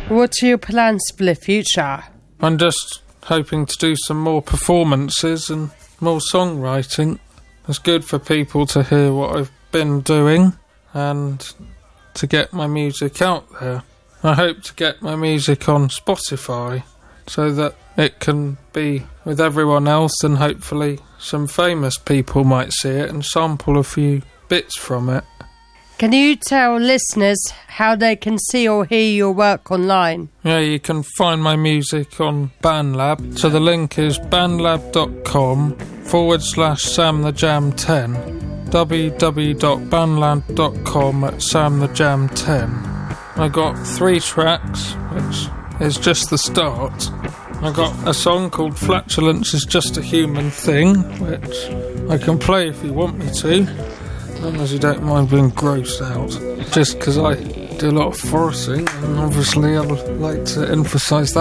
What are your plans for the future? I'm just hoping to do some more performances and more songwriting. It's good for people to hear what I've been doing and to get my music out there. I hope to get my music on Spotify so that it can be with everyone else, and hopefully some famous people might see it and sample a few bits from it. Can you tell listeners how they can see or hear your work online? Yeah, you can find my music on BandLab. So the link is bandlab.com/SamTheJam10. www.bandlab.com/SamTheJam10. I got 3 tracks, which is just the start. I got a song called Flatulence is Just a Human Thing, which I can play if you want me to, as long as you don't mind being grossed out. Just because I do a lot of forcing, and obviously I would like to emphasise that.